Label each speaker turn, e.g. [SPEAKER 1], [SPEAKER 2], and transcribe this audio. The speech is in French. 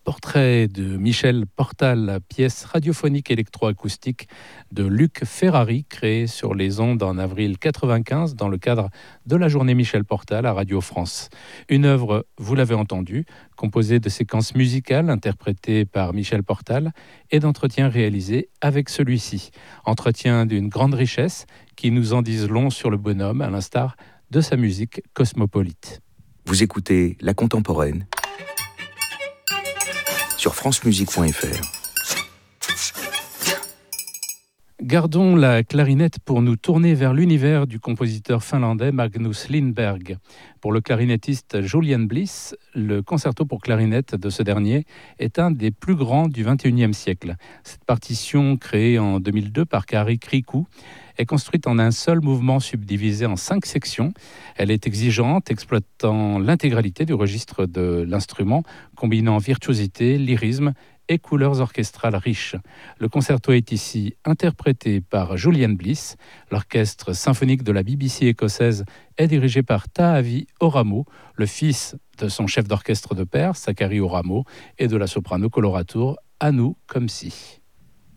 [SPEAKER 1] Portrait de Michel Portal, pièce radiophonique électroacoustique de Luc Ferrari, créée sur les ondes en avril 95 dans le cadre de la journée Michel Portal à Radio France. Une œuvre, vous l'avez entendu, composée de séquences musicales interprétées par Michel Portal et d'entretiens réalisés avec celui-ci. Entretien d'une grande richesse qui nous en disent long sur le bonhomme, à l'instar de sa musique cosmopolite.
[SPEAKER 2] Vous écoutez La Contemporaine sur francemusique.fr.
[SPEAKER 1] Gardons la clarinette pour nous tourner vers l'univers du compositeur finlandais Magnus Lindberg. Pour le clarinettiste Julian Bliss, le concerto pour clarinette de ce dernier est un des plus grands du XXIe siècle. Cette partition, créée en 2002 par Kari Kriku, est construite en un seul mouvement subdivisé en 5 sections. Elle est exigeante, exploitant l'intégralité du registre de l'instrument, combinant virtuosité, lyrisme et couleurs orchestrales riches. Le concerto est ici interprété par Julian Bliss. L'orchestre symphonique de la BBC écossaise est dirigé par Taavi Oramo, le fils de son chef d'orchestre de père, Sakari Oramo, et de la soprano coloratour Anu Komsi.